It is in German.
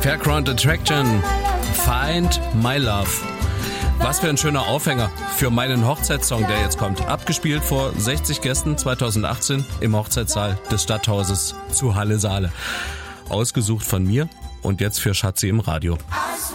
Fairground Attraction, Find My Love. Was für ein schöner Aufhänger für meinen Hochzeitssong, der jetzt kommt. Abgespielt vor 60 Gästen 2018 im Hochzeitssaal des Stadthauses zu Halle Saale. Ausgesucht von mir und jetzt für Schatzi im Radio.